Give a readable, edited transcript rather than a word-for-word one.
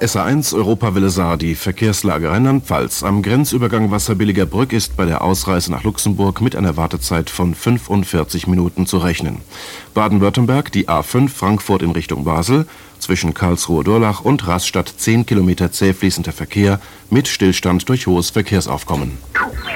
SA1 Europawelle Saar, die Verkehrslage Rheinland-Pfalz. Am Grenzübergang Wasserbilliger Brück ist bei der Ausreise nach Luxemburg mit einer Wartezeit von 45 Minuten zu rechnen. Baden-Württemberg, die A5 Frankfurt in Richtung Basel, zwischen Karlsruhe-Durlach und Rastatt 10 Kilometer zäh fließender Verkehr mit Stillstand durch hohes Verkehrsaufkommen.